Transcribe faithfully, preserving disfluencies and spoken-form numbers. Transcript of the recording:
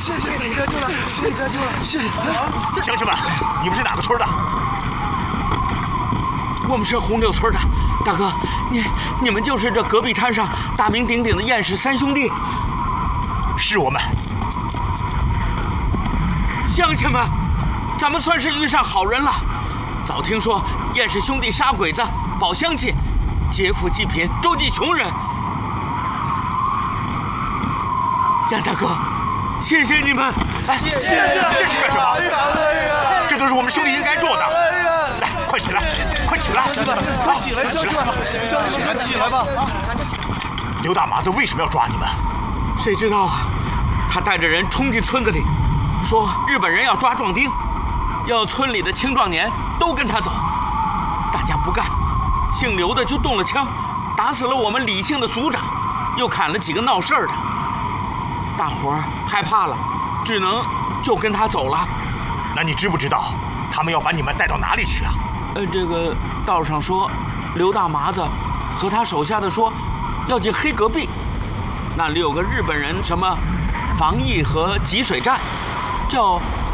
谢谢你得救了，谢谢你得救了，谢谢。 乡亲们，你们是哪个村的？ 我们是红柳村的。大哥，你你们就是这隔壁滩上大名鼎鼎的燕氏三兄弟？ 是我们。 乡亲们，咱们算是遇上好人了。早听说燕氏兄弟杀鬼子、保乡亲、劫富济贫、周济穷人。燕大哥，谢谢你们！ 哎，谢谢！这是干什么？这都是我们兄弟应该做的。来，快起来，快起来！ 快起来，乡亲们，乡亲们，起来吧！ 刘大麻子为什么要抓你们？ 谁知道啊？他带着人冲进村子里，说日本人要抓壮丁，要村里的青壮年都跟他走。大家不干，姓刘的就动了枪，打死了我们李姓的族长，又砍了几个闹事儿的。大伙儿害怕了，只能就跟他走了。 那你知不知道他们要把你们带到哪里去啊？ 呃，这个道上说，刘大麻子和他手下的说要进黑戈壁，那里有个日本人什么防疫和给水站，叫